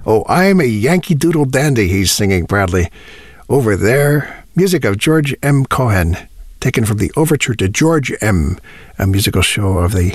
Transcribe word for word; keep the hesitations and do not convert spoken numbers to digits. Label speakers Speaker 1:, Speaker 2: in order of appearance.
Speaker 1: Oh, I'm a Yankee Doodle Dandy, he's singing proudly. Over There, music of George M. Cohan, taken from the Overture to George M., a musical show of the